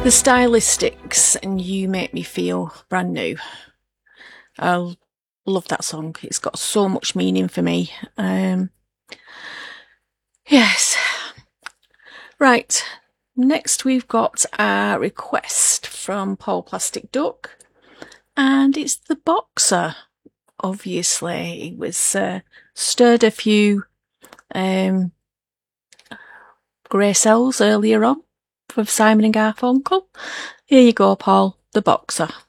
The Stylistics and You Make Me Feel Brand New. I love that song. It's got so much meaning for me. Yes. Right. Next we've got a request from Paul Plastic Duck. And it's the Boxer, obviously. It was stirred a few grey cells earlier on with Simon and Garfunkel. Here you go, Paul, the Boxer.